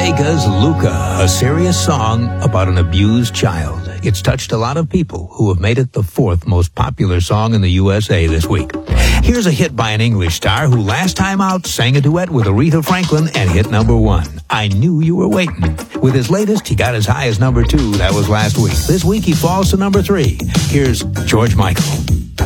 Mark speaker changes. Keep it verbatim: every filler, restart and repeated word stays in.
Speaker 1: Vega's Luca, a serious song about an abused child. It's touched a lot of people who have made it the fourth most popular song in the U S A this week. Here's a hit by an English star who last time out sang a duet with Aretha Franklin and hit number one. I Knew You Were Waiting. With his latest, he got as high as number two. That was last week. This week, he falls to number three. Here's George Michael.